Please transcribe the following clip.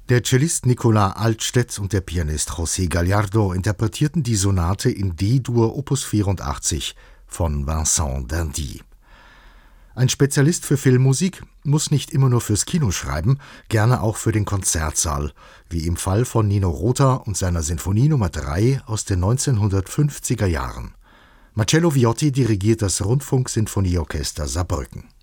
Der Cellist Nicolas Altstedt und der Pianist José Gallardo interpretierten die Sonate in D-Dur Opus 84 von Vincent d'Indy. Ein Spezialist für Filmmusik muss nicht immer nur fürs Kino schreiben, gerne auch für den Konzertsaal, wie im Fall von Nino Rota und seiner Sinfonie Nummer 3 aus den 1950er Jahren. Marcello Viotti dirigiert das Rundfunksinfonieorchester Saarbrücken.